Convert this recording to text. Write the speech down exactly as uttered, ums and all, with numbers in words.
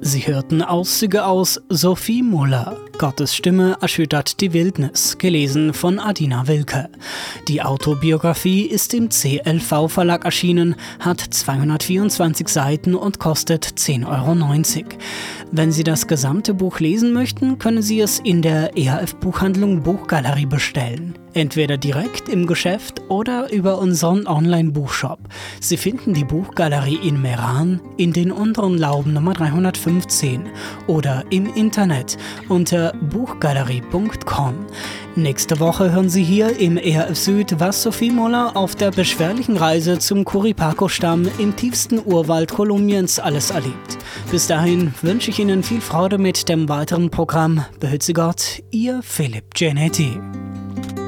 Sie hörten Auszüge aus Sophie Muller. Gottes Stimme erschüttert die Wildnis, gelesen von Adina Wilke. Die Autobiografie ist im C L V-Verlag erschienen, hat zweihundertvierundzwanzig Seiten und kostet zehn Euro neunzig. Wenn Sie das gesamte Buch lesen möchten, können Sie es in der E H F-Buchhandlung Buchgalerie bestellen. Entweder direkt im Geschäft oder über unseren Online-Buchshop. Sie finden die Buchgalerie in Meran in den unteren Lauben Nummer dreihundertfünfzehn oder im Internet unter buchgalerie punkt com. Nächste Woche hören Sie hier im E H F Süd, was Sophie Muller auf der beschwerlichen Reise zum Kuripaco-Stamm im tiefsten Urwald Kolumbiens alles erlebt. Bis dahin wünsche ich Ihnen viel Freude mit dem weiteren Programm. Behüte Sie Gott, Ihr Philipp Genetti.